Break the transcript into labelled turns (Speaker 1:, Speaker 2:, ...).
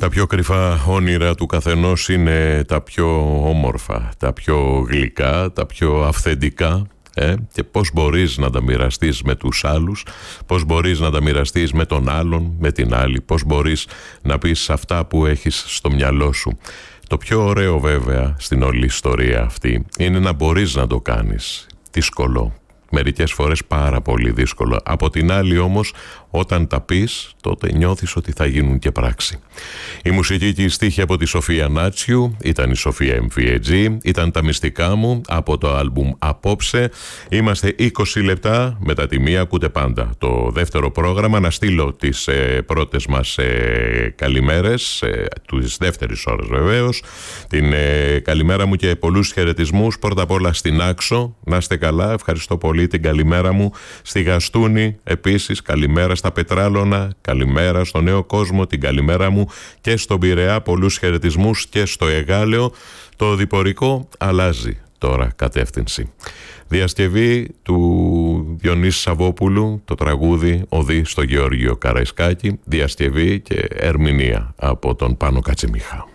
Speaker 1: Τα πιο κρυφά όνειρα του καθενός είναι τα πιο όμορφα, τα πιο γλυκά, τα πιο αυθεντικά. Και πώς μπορείς να τα μοιραστείς με τους άλλους, πώς μπορείς να τα μοιραστείς με τον άλλον, με την άλλη, πώς μπορείς να πεις αυτά που έχεις στο μυαλό σου. Το πιο ωραίο βέβαια στην όλη ιστορία αυτή είναι να μπορείς να το κάνεις. Δύσκολο, μερικές φορές πάρα πολύ δύσκολο. Από την άλλη όμως, όταν τα πεις, τότε νιώθεις ότι θα γίνουν και πράξη. Η μουσική και η στίχη από τη Σοφία Νάτσιου, ήταν η Σοφία MVG, ήταν τα μυστικά μου από το άλμπουμ Απόψε. Είμαστε 20 λεπτά μετά τη μία, ακούτε πάντα το δεύτερο πρόγραμμα. Να στείλω τις πρώτες μας καλημέρες, τις δεύτερες ώρες βεβαίως. Την καλημέρα μου και πολλούς χαιρετισμούς. Πρώτα απ' όλα στην Άξο, να είστε καλά, ευχαριστώ πολύ. Την καλημέρα μου στη Γαστούνη επίσης, καλημέρα στα Πετράλωνα, καλημέρα στο Νέο Κόσμο, την καλημέρα μου και στον Πειραιά, πολλούς χαιρετισμούς και στο Εγάλεο. Το διπορικό αλλάζει τώρα κατεύθυνση. Διασκευή του Διονύση Σαββόπουλου, το τραγούδι «Οδή» στο Γεώργιο Καραϊσκάκη, διασκευή και ερμηνεία από τον Πάνο Κατσιμίχα.